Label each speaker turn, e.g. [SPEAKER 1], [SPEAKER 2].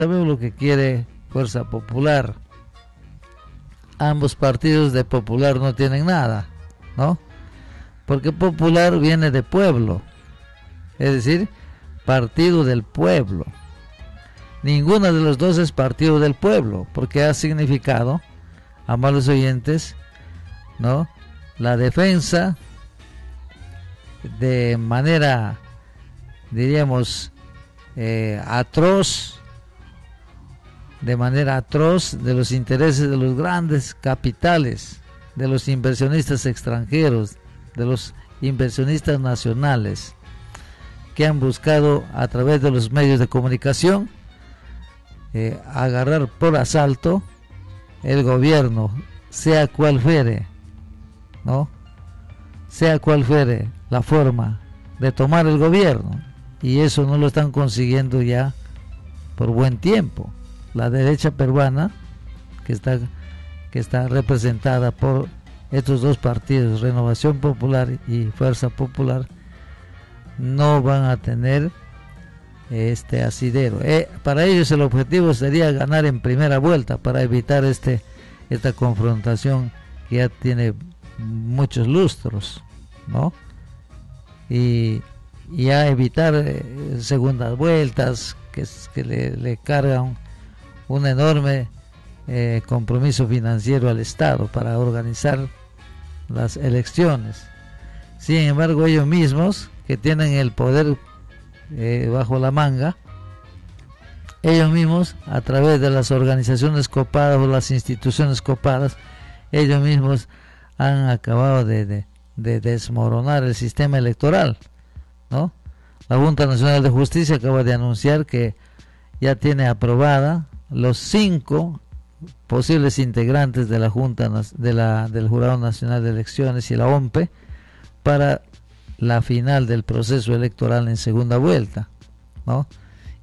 [SPEAKER 1] sabemos lo que quiere Fuerza Popular. Ambos partidos de popular no tienen nada, ¿no? Porque popular viene de pueblo, es decir, partido del pueblo. Ninguno de los dos es partido del pueblo, porque ha significado, amables oyentes, ¿no?, la defensa de manera, diríamos, atroz, de los intereses de los grandes capitales, de los inversionistas extranjeros, de los inversionistas nacionales, que han buscado a través de los medios de comunicación agarrar por asalto el gobierno, sea cual fuere, ¿no? Sea cual fuere la forma de tomar el gobierno, y eso no lo están consiguiendo ya por buen tiempo. La derecha peruana, que está representada por estos dos partidos, Renovación Popular y Fuerza Popular, no van a tener este asidero. Para ellos el objetivo sería ganar en primera vuelta, para evitar esta confrontación que ya tiene muchos lustros, ¿no? Y a evitar segundas vueltas que le cargan un enorme compromiso financiero al Estado para organizar las elecciones. Sin embargo, ellos mismos, que tienen el poder bajo la manga, ellos mismos, a través de las organizaciones copadas o las instituciones copadas, ellos mismos han acabado de desmoronar el sistema electoral, ¿no? La Junta Nacional de Justicia acaba de anunciar que ya tiene aprobada los 5 posibles integrantes de la Junta del Jurado Nacional de Elecciones y la OMPE para la final del proceso electoral en segunda vuelta, ¿no?